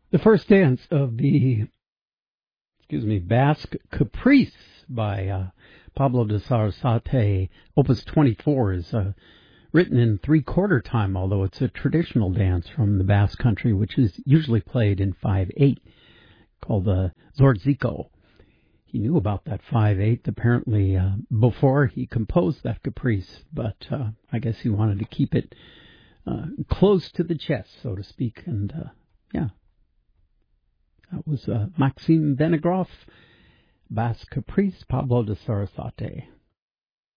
The first dance of the, Basque Caprice by Pablo de Sarasate, Opus 24, is written in 3/4 time, although it's a traditional dance from the Basque Country, which is usually played in 5/8, called the Zortziko. He knew about that 5/8 apparently before he composed that caprice, but I guess he wanted to keep it close to the chest, so to speak, and that was Maxime Benegroff, Basque Caprice, Pablo de Sarasate.